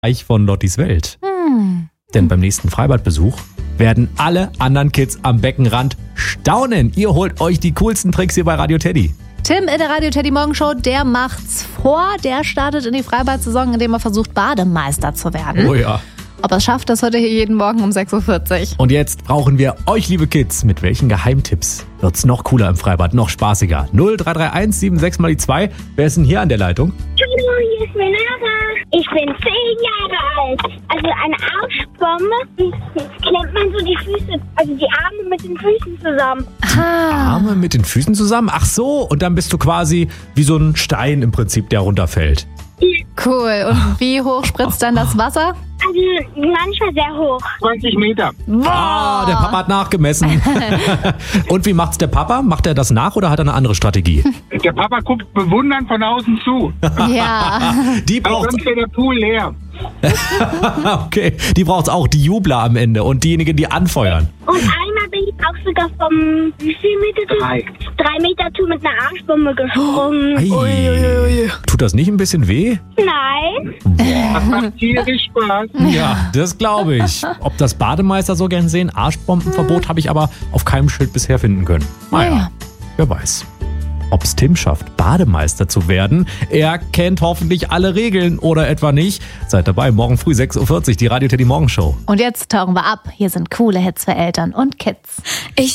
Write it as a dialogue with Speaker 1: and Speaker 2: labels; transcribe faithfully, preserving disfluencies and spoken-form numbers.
Speaker 1: Reich von Lottis Welt.
Speaker 2: Hm.
Speaker 1: Denn beim nächsten Freibadbesuch werden alle anderen Kids am Beckenrand staunen. Ihr holt euch die coolsten Tricks hier bei Radio Teddy.
Speaker 2: Tim in der Radio Teddy Morgenshow, der macht's vor. Der startet in die Freibad-Saison, indem er versucht, Bademeister zu werden.
Speaker 1: Oh ja.
Speaker 2: Ob er es schafft, das hört ihr hier jeden Morgen um sechs Uhr vierzig.
Speaker 1: Und jetzt brauchen wir euch, liebe Kids. Mit welchen Geheimtipps wird's noch cooler im Freibad, noch spaßiger? null drei drei eins sieben sechs mal die zwei. Wer ist denn hier an der Leitung?
Speaker 3: Hallo, hier ist Renata. Ich bin zehn Jahre alt. Also eine Arschbombe, klemmt man so die Füße, also die Arme mit den Füßen zusammen.
Speaker 2: Ah.
Speaker 1: Arme mit den Füßen zusammen? Ach so, und dann bist du quasi wie so ein Stein im Prinzip, der runterfällt.
Speaker 2: Cool. Und wie hoch spritzt dann das Wasser?
Speaker 3: Also manchmal sehr hoch.
Speaker 4: zwanzig Meter.
Speaker 1: Ah, der Papa hat nachgemessen. Und wie macht's der Papa? Macht er das nach oder hat er eine andere Strategie?
Speaker 4: Der Papa guckt bewundernd von außen zu.
Speaker 2: Ja.
Speaker 1: Die
Speaker 4: Weil
Speaker 1: braucht's.
Speaker 4: sonst wäre der Pool leer.
Speaker 1: Okay, die braucht's auch, die Jubler am Ende und diejenigen, die anfeuern.
Speaker 3: Und einmal bin ich auch sogar vom, wie viel Meter Tour?
Speaker 4: Drei.
Speaker 3: Drei Meter Tour mit einer Arschbombe gesprungen.
Speaker 1: Ei. Tut das nicht ein bisschen weh?
Speaker 3: Nein.
Speaker 4: Das macht tierisch Spaß.
Speaker 1: Ja, das glaube ich. Ob das Bademeister so gern sehen, Arschbombenverbot habe ich aber auf keinem Schild bisher finden können. Naja,
Speaker 2: Naja.
Speaker 1: wer weiß. Ob es Tim schafft, Bademeister zu werden, er kennt hoffentlich alle Regeln oder etwa nicht. Seid dabei, morgen früh sechs Uhr vierzig, die Radio Teddy Morgenshow.
Speaker 2: Und jetzt tauchen wir ab. Hier sind coole Hits für Eltern und Kids.
Speaker 5: Ich